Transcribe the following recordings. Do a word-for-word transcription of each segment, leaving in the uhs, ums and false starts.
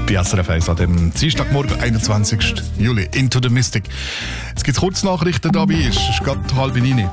bei S R F eins an dem Dienstagmorgen, einundzwanzigsten Juli. Into the Mystic. Jetzt gibt es Kurznachrichten dabei, es ist gerade halb neun.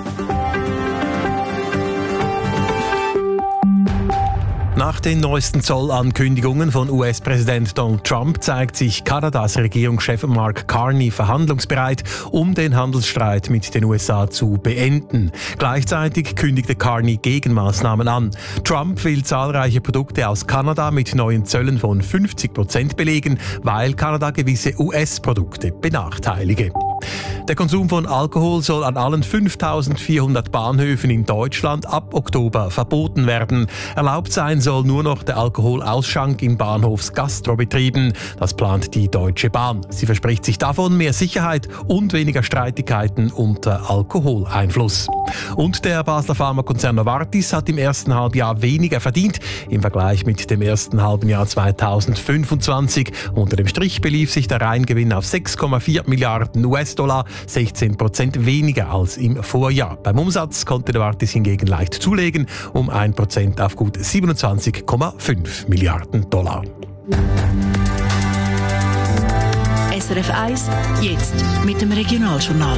Nach den neuesten Zollankündigungen von U S-Präsident Donald Trump zeigt sich Kanadas Regierungschef Mark Carney verhandlungsbereit, um den Handelsstreit mit den U S A zu beenden. Gleichzeitig kündigte Carney Gegenmaßnahmen an. Trump will zahlreiche Produkte aus Kanada mit neuen Zöllen von fünfzig Prozent belegen, weil Kanada gewisse U S-Produkte benachteilige. Der Konsum von Alkohol soll an allen fünftausendvierhundert Bahnhöfen in Deutschland ab Oktober verboten werden. Erlaubt sein soll nur noch der Alkoholausschank in Bahnhofsgastrobetrieben. Das plant die Deutsche Bahn. Sie verspricht sich davon mehr Sicherheit und weniger Streitigkeiten unter Alkoholeinfluss. Und der Basler Pharmakonzern Novartis hat im ersten Halbjahr weniger verdient im Vergleich mit dem ersten halben Jahr zweitausendfünfundzwanzig. Unter dem Strich belief sich der Reingewinn auf sechs Komma vier Milliarden U S-Dollar, sechzehn Prozent weniger als im Vorjahr. Beim Umsatz konnte Novartis hingegen leicht zulegen, um ein Prozent auf gut siebenundzwanzig Komma fünf Milliarden Dollar. S R F eins, jetzt mit dem Regionaljournal.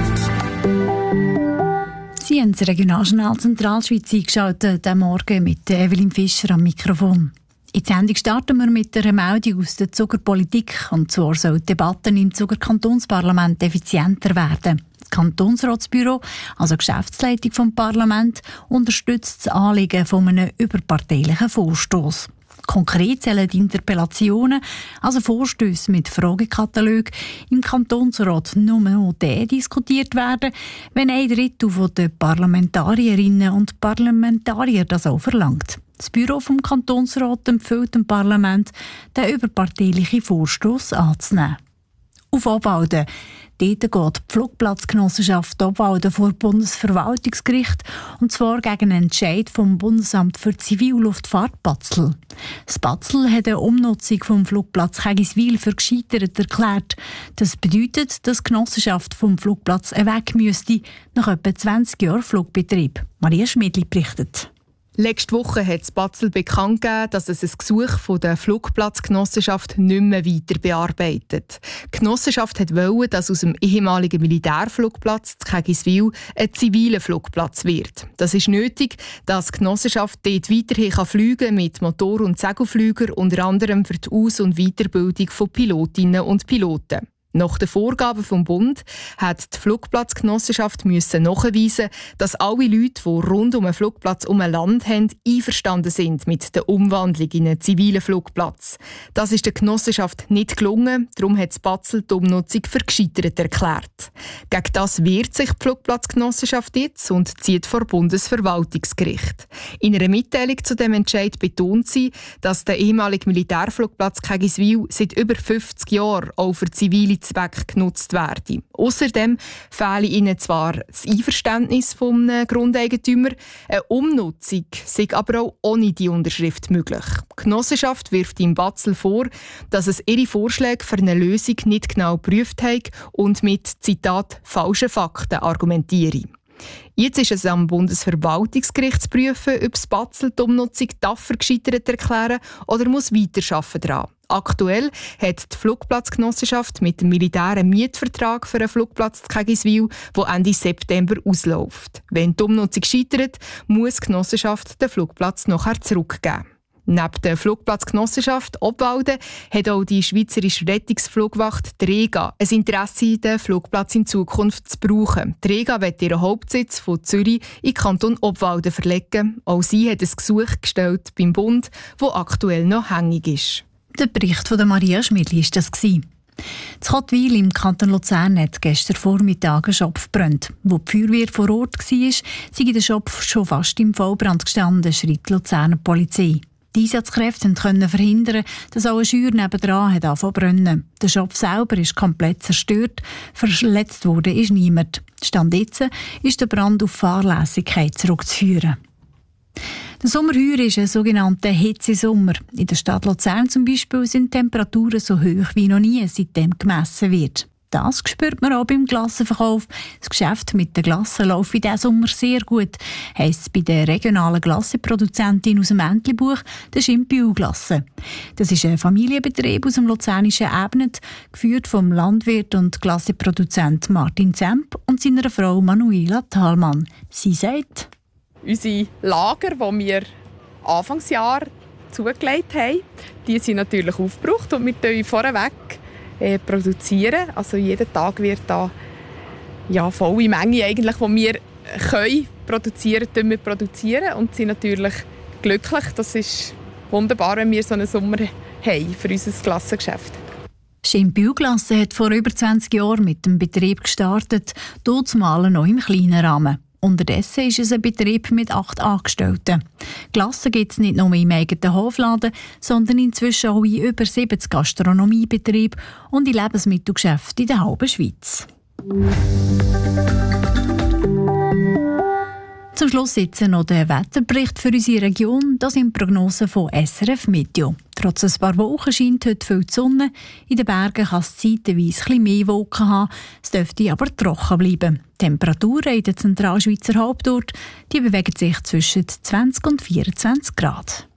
Sie haben das Regionaljournal Zentralschweiz eingeschaltet, am Morgen mit Evelyn Fischer am Mikrofon. In der Sendung starten wir mit einer Meldung aus der Zuckerpolitik. Und zwar soll die Debatte im Zuckerkantonsparlament effizienter werden. Das Kantonsratsbüro, also die Geschäftsleitung des Parlaments, unterstützt das Anliegen von einem überparteilichen Vorstoss. Konkret sollen die Interpellationen, also Vorstösse mit Fragekatalog, im Kantonsrat nur noch dann diskutiert werden, wenn ein Drittel der Parlamentarierinnen und Parlamentarier das auch verlangt. Das Büro vom Kantonsrat empfiehlt dem Parlament, den überparteilichen Vorstoss anzunehmen. Auf Obwalden. Dort geht die Flugplatzgenossenschaft Obwalden vor das Bundesverwaltungsgericht, und zwar gegen einen Entscheid vom Bundesamt für Zivilluftfahrt Batzl. Das Batzl hat eine Umnutzung vom Flugplatz Kegiswil für gescheitert erklärt. Das bedeutet, dass die Genossenschaft vom Flugplatz weg müsste, nach etwa zwanzig Jahren Flugbetrieb. Maria Schmidli berichtet. Letzte Woche hat das Batzl bekannt gegeben, dass es ein Gesuch von der Flugplatzgenossenschaft nicht mehr weiter bearbeitet. Die Genossenschaft wollte, dass aus dem ehemaligen Militärflugplatz zu Kegiswil ein ziviler Flugplatz wird. Das ist nötig, dass die Genossenschaft dort weiterhin fliegen kann mit Motor- und Segelflügern, unter anderem für die Aus- und Weiterbildung von Pilotinnen und Piloten. Nach den Vorgaben vom Bund hat die Flugplatzgenossenschaft müssen nachweisen, dass alle Leute, die rund um einen Flugplatz um ein Land haben, einverstanden sind mit der Umwandlung in einen zivilen Flugplatz. Das ist der Genossenschaft nicht gelungen, darum hat das Batzl die Umnutzung für gescheitert erklärt. Gegen das wehrt sich die Flugplatzgenossenschaft jetzt und zieht vor Bundesverwaltungsgericht. In einer Mitteilung zu dem Entscheid betont sie, dass der ehemalige Militärflugplatz Kegiswil seit über fünfzig Jahren auch für zivile Zwecke genutzt werden. Außerdem fehle ihnen zwar das Einverständnis vom Grundeigentümer, eine Umnutzung sei aber auch ohne die Unterschrift möglich. Die Genossenschaft wirft im Batzl vor, dass es ihre Vorschläge für eine Lösung nicht genau geprüft hat und mit, Zitat, falschen Fakten argumentiere. Jetzt ist es am Bundesverwaltungsgericht zu prüfen, ob das Batzl die Umnutzung dafür gescheitert erklären oder muss weiterarbeiten daran. Aktuell hat die Flugplatzgenossenschaft mit dem Militär einen Mietvertrag für einen Flugplatz in Kegiswil, der Ende September ausläuft. Wenn die Umnutzung scheitert, muss die Genossenschaft den Flugplatz nachher zurückgeben. Neben der Flugplatzgenossenschaft Obwalden hat auch die Schweizerische Rettungsflugwacht, die REGA, ein Interesse, den Flugplatz in Zukunft zu brauchen. Die REGA will ihren Hauptsitz von Zürich in den Kanton Obwalden verlegen. Auch sie hat ein Gesuch gestellt beim Bund, das aktuell noch hängig ist. Der Bericht von Maria Schmidli war das. In Kottwil im Kanton Luzern hat gestern Vormittag ein Schopf gebrannt. Wo die Feuerwehr vor Ort war, sei der Schopf schon fast im Vollbrand gestanden, schreibt die Luzerner Polizei. Die Einsatzkräfte konnten verhindern, dass auch eine Scheuer nebendran angefangen zu brennen. Der Schopf selber ist komplett zerstört, verletzt wurde ist niemand. Stand jetzt ist der Brand auf Fahrlässigkeit zurückzuführen. Der Sommer heuer ist ein sogenannter Hitzesommer. In der Stadt Luzern zum Beispiel sind Temperaturen so hoch wie noch nie seitdem gemessen wird. Das spürt man auch beim Glassenverkauf. Das Geschäft mit den Glassen läuft in diesem Sommer sehr gut, heisst es bei der regionalen Glassenproduzentin aus dem Entlebuch, der Schimpiu-Glasse. Das ist ein Familienbetrieb aus dem luzernischen Ebnet, geführt vom Landwirt und Glassenproduzent Martin Zemp und seiner Frau Manuela Thalmann. Sie sagt: Unsere Lager, die wir Anfangsjahr zugelegt haben, die sind natürlich aufgebraucht und wir produzieren vorweg äh, produzieren. Also jeden Tag wird da ja, volle Menge, eigentlich, die wir können produzieren können, wir produzieren und sind natürlich glücklich. Das ist wunderbar, wenn wir so einen Sommer haben für unser Glassengeschäft. Schimpiu-Glasse hat vor über zwanzig Jahren mit dem Betrieb gestartet, dort mal noch im kleinen Rahmen. Unterdessen ist es ein Betrieb mit acht Angestellten. Glasse gibt es nicht nur im eigenen Hofladen, sondern inzwischen auch in über siebzig Gastronomiebetrieben und in Lebensmittelgeschäften in der halben Schweiz. Zum Schluss jetzt noch der Wetterbericht für unsere Region. Das sind Prognosen von S R F Meteo. Trotz ein paar Wolken scheint heute viel die Sonne. In den Bergen kann es zeitweise etwas mehr Wolken haben. Es dürfte aber trocken bleiben. Die Temperaturen in der Zentralschweizer Hauptort die bewegen sich zwischen zwanzig und vierundzwanzig Grad.